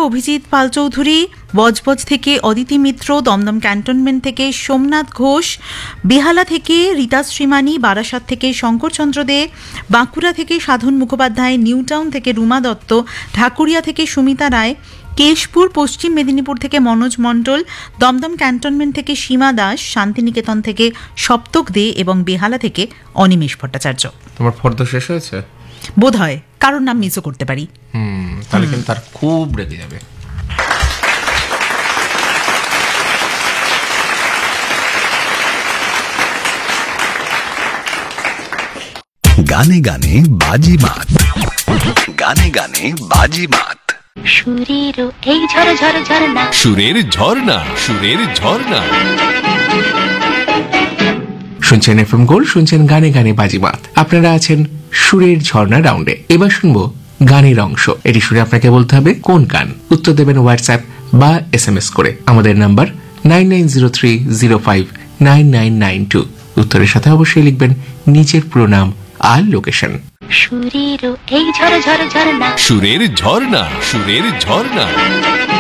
অভিজিৎ পাল চৌধুরী, বজবজ থেকে অদিতি মিত্র, দমদম ক্যান্টনমেন্ট থেকে সোমনাথ ঘোষ, বেহালা থেকে রীতা শ্রীমানি, বারাসাত থেকে শঙ্করচন্দ্র দে, বাঁকুড়া থেকে সাধন মুখোপাধ্যায়, নিউটাউন থেকে রুমা দত্ত, ঢাকুরিয়া থেকে সুমিতা রায়, কেশপুর পশ্চিম মেদিনীপুর থেকে মনোজ মণ্ডল, দমদম ক্যান্টনমেন্ট থেকে সীমা দাস, শান্তিনিকেতন থেকে সপ্তক দে এবং বেহালা থেকে অনিমেষ ভট্টাচার্য। তোমার ফর্দ শেষ হয়েছে? বোধ হয়, কারোর নাম মিসও করতে পারি। তাহলে কিন্তু তার খুব রেগে যাবে। গানে গানে বাজি মাত, গানে গানে বাজি মাত। সুরের এই ঝর ঝর ঝরনা, সুরের ঝর্ণা, সুরের ঝর্ণা। শুনছেন এফএম গোল্ড, শুনছেন গানে গানে বাজিমাত। আপনারা আছেন সুরের ঝর্ণা রাউন্ডে। এবার শুনবো গানের অংশ। এটি শুনে আপনাকে বলতে হবে কোন গান। উত্তর দেবেন হোয়াটসঅ্যাপ বা SMS করে। আমাদের নাম্বার 9903059992। উত্তরের সাথে অবশ্যই লিখবেন নিজের পুরো নাম আর লোকেশন। সুরের এই ঝর ঝর ঝরনা, সুরের ঝর্ণা, সুরের ঝর্ণা।